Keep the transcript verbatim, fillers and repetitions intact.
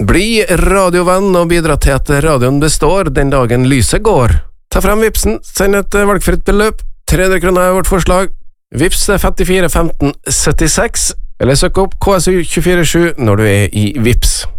Bli radiovenn og bidra til at radioen består den dagen lyset går. Ta frem Vipsen, send et valgfritt beløp, tre hundre kroner er vårt forslag. Vips er femtifire femten syttiseks, eller søk opp K S U to fire sju når du er i Vips.